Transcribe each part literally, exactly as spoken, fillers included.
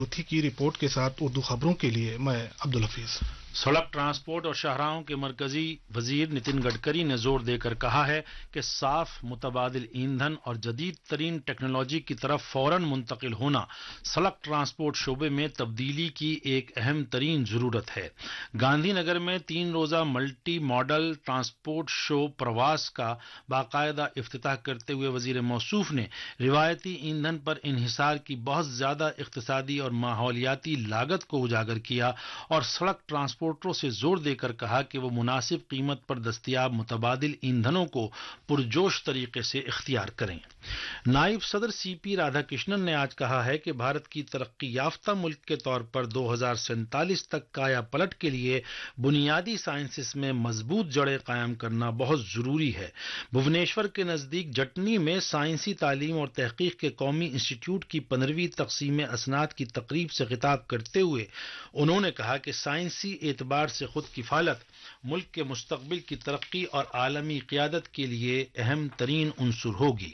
لوتھی کی رپورٹ کے ساتھ اردو خبروں کے لیے میں عبدالحفیظ۔ سڑک ٹرانسپورٹ اور شاہراہوں کے مرکزی وزیر نتن گڈکری نے زور دے کر کہا ہے کہ صاف متبادل ایندھن اور جدید ترین ٹیکنالوجی کی طرف فوراً منتقل ہونا سڑک ٹرانسپورٹ شعبے میں تبدیلی کی ایک اہم ترین ضرورت ہے۔ گاندھی نگر میں تین روزہ ملٹی ماڈل ٹرانسپورٹ شو پرواز کا باقاعدہ افتتاح کرتے ہوئے وزیر موصوف نے روایتی ایندھن پر انحصار کی بہت زیادہ اقتصادی اور ماحولیاتی لاگت کو اجاگر کیا اور سڑک ٹرانسپورٹروں سے زور دے کر کہا کہ وہ مناسب قیمت پر دستیاب متبادل ایندھنوں کو پرجوش طریقے سے اختیار کریں۔ نائب صدر سی پی رادھا کرشنن نے آج کہا ہے کہ بھارت کی ترقی یافتہ ملک کے طور پر دو ہزار سینتالیس تک کایا پلٹ کے لیے بنیادی سائنسز میں مضبوط جڑیں قائم کرنا بہت ضروری ہے۔ بھونیشور کے نزدیک جٹنی میں سائنسی تعلیم اور تحقیق کے قومی انسٹی ٹیوٹ کی پندرہویں تقسیم اسناد کی تقریب سے خطاب کرتے ہوئے انہوں نے کہا کہ سائنسی اعتبار سے خود کفالت ملک کے مستقبل کی ترقی اور عالمی قیادت کے لیے اہم ترین عنصر ہوگی۔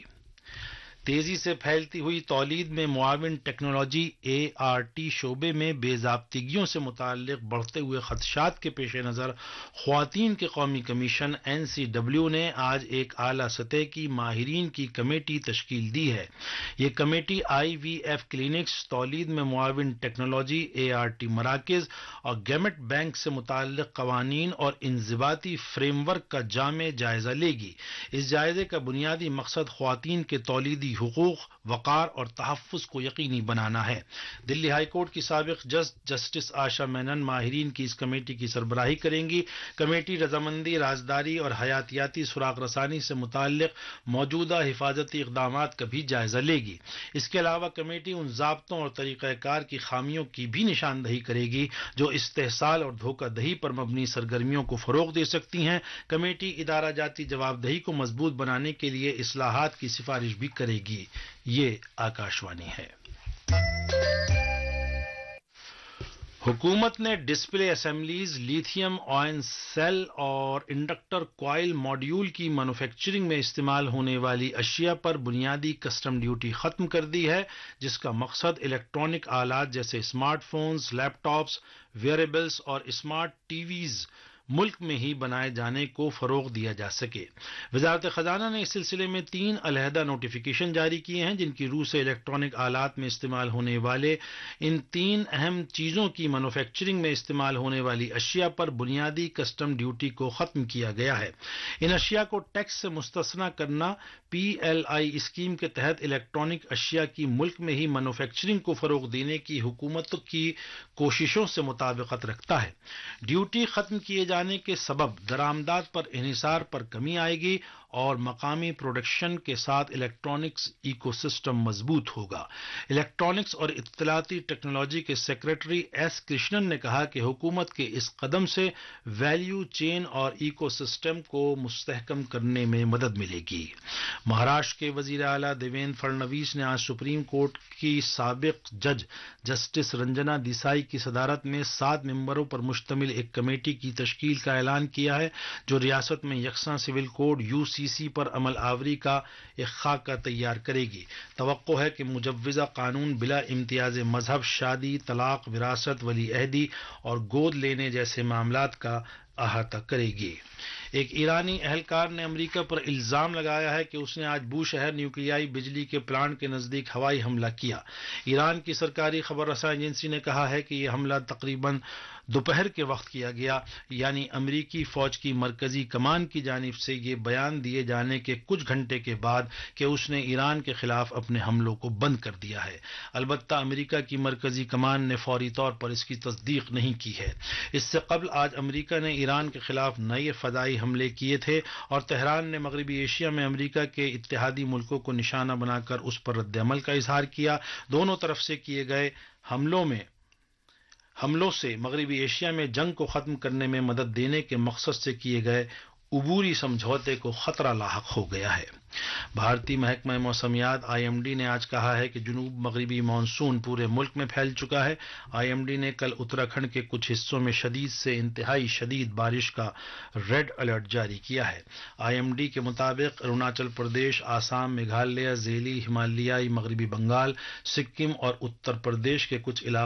تیزی سے پھیلتی ہوئی تولید میں معاون ٹیکنالوجی اے آر ٹی شعبے میں بے ضابطگیوں سے متعلق بڑھتے ہوئے خدشات کے پیش نظر خواتین کے قومی کمیشن این سی ڈبلیو نے آج ایک اعلیٰ سطح کی ماہرین کی کمیٹی تشکیل دی ہے۔ یہ کمیٹی آئی وی ایف کلینکس، تولید میں معاون ٹیکنالوجی، اے آر ٹی مراکز اور گیمٹ بینک سے متعلق قوانین اور انضباطی فریم ورک کا جامع جائزہ لے گی۔ اس جائزے کا بنیادی مقصد خواتین کے تولیدی حقوق، وقار اور تحفظ کو یقینی بنانا ہے۔ دلی ہائی کورٹ کی سابق جج جسٹس آشا مینن ماہرین کی اس کمیٹی کی سربراہی کریں گی۔ کمیٹی رضامندی، رازداری اور حیاتیاتی سراغ رسانی سے متعلق موجودہ حفاظتی اقدامات کا بھی جائزہ لے گی۔ اس کے علاوہ کمیٹی ان ضابطوں اور طریقہ کار کی خامیوں کی بھی نشاندہی کرے گی جو استحصال اور دھوکہ دہی پر مبنی سرگرمیوں کو فروغ دے سکتی ہیں۔ کمیٹی ادارہ جاتی جواب دہی کو مضبوط بنانے کے لیے اصلاحات کی سفارش بھی کرے گی۔ یہ آکاشوانی ہے۔ حکومت نے ڈسپلے اسمبلیز، لیتھیم آئن سیل اور انڈکٹر کوائل ماڈیول کی مینوفیکچرنگ میں استعمال ہونے والی اشیاء پر بنیادی کسٹم ڈیوٹی ختم کر دی ہے، جس کا مقصد الیکٹرانک آلات جیسے اسمارٹ فونز، لیپ ٹاپس، ویئربلز اور اسمارٹ ٹی ویز ملک میں ہی بنائے جانے کو فروغ دیا جا سکے۔ وزارت خزانہ نے اس سلسلے میں تین علیحدہ نوٹیفیکیشن جاری کیے ہیں جن کی روح سے الیکٹرانک آلات میں استعمال ہونے والے ان تین اہم چیزوں کی مینوفیکچرنگ میں استعمال ہونے والی اشیاء پر بنیادی کسٹم ڈیوٹی کو ختم کیا گیا ہے۔ ان اشیاء کو ٹیکس سے مستثنی کرنا پی ایل آئی اسکیم کے تحت الیکٹرانک اشیاء کی ملک میں ہی مینوفیکچرنگ کو فروغ دینے کی حکومت کی کوششوں سے مطابقت رکھتا ہے۔ ڈیوٹی ختم کیے جانے جانے کے سبب درآمدات پر انحصار پر کمی آئے گی اور مقامی پروڈکشن کے ساتھ الیکٹرانکس ایکو سسٹم مضبوط ہوگا۔ الیکٹرانکس اور اطلاعاتی ٹیکنالوجی کے سیکریٹری ایس کرشنن نے کہا کہ حکومت کے اس قدم سے ویلیو چین اور ایکو سسٹم کو مستحکم کرنے میں مدد ملے گی۔ مہاراشٹر کے وزیر اعلیٰ دیویندر فڑنویس نے آج سپریم کورٹ کی سابق جج جسٹس رنجنا دیسائی کی صدارت میں سات ممبروں پر مشتمل ایک کمیٹی کی تشکیل کا اعلان کیا ہے جو ریاست میں یکساں سول کوڈ یو سی سی پر عمل آوری کا ایک خاکہ تیار کرے گی۔ توقع ہے کہ مجوزہ قانون بلا امتیاز مذہب، شادی، طلاق، وراثت، ولی عہدی اور گود لینے جیسے معاملات کا احاطہ کرے گی۔ ایک ایرانی اہلکار نے امریکہ پر الزام لگایا ہے کہ اس نے آج بو شہر نیوکلیائی بجلی کے پلانٹ کے نزدیک ہوائی حملہ کیا۔ ایران کی سرکاری خبر رساں ایجنسی نے کہا ہے کہ یہ حملہ تقریباً دوپہر کے وقت کیا گیا، یعنی امریکی فوج کی مرکزی کمان کی جانب سے یہ بیان دیے جانے کے کچھ گھنٹے کے بعد کہ اس نے ایران کے خلاف اپنے حملوں کو بند کر دیا ہے۔ البتہ امریکہ کی مرکزی کمان نے فوری طور پر اس کی تصدیق نہیں کی ہے۔ اس سے قبل آج امریکہ نے ایران کے خلاف نئے فضائی حملے کیے تھے اور تہران نے مغربی ایشیا میں امریکہ کے اتحادی ملکوں کو نشانہ بنا کر اس پر رد عمل کا اظہار کیا۔ دونوں طرف سے کیے گئے حملوں میں حملوں سے مغربی ایشیا میں جنگ کو ختم کرنے میں مدد دینے کے مقصد سے کیے گئے عبوری سمجھوتے کو خطرہ لاحق ہو گیا ہے۔ بھارتی محکمہ موسمیات آئی ایم ڈی نے آج کہا ہے کہ جنوب مغربی مانسون پورے ملک میں پھیل چکا ہے۔ آئی ایم ڈی نے کل اتراکھنڈ کے کچھ حصوں میں شدید سے انتہائی شدید بارش کا ریڈ الرٹ جاری کیا ہے۔ آئی ایم ڈی کے مطابق اروناچل پردیش، آسام، میگھالیہ، ذیلی، ہمالیائی مغربی بنگال، سکم اور اتر پردیش کے کچھ علاقوں